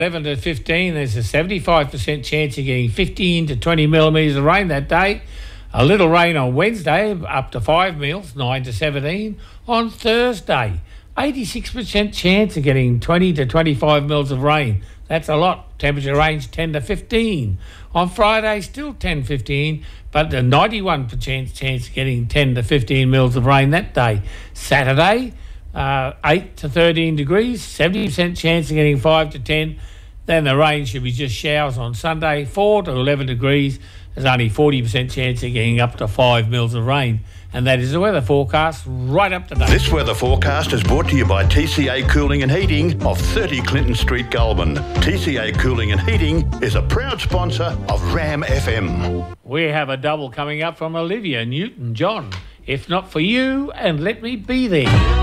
11 to 15, there's a 75% chance of getting 15 to 20 millimetres of rain that day. A little rain on Wednesday, up to 5 mils, 9 to 17. On Thursday, 86% chance of getting 20 to 25 mils of rain. That's a lot. Temperature range 10 to 15. On Friday, still 10, 15, but the 91% chance of getting 10 to 15 mils of rain that day. Saturday, 8 to 13 degrees, 70% chance of getting 5 to 10. Then the rain should be just showers on Sunday, 4 to 11 degrees. There's only 40% chance of getting up to 5 mils of rain. And that is the weather forecast right up to date. This weather forecast is brought to you by TCA Cooling and Heating of 30 Clinton Street, Goulburn. TCA Cooling and Heating is a proud sponsor of Ram FM. We have a double coming up from Olivia Newton-John. If not for you, and let me be there.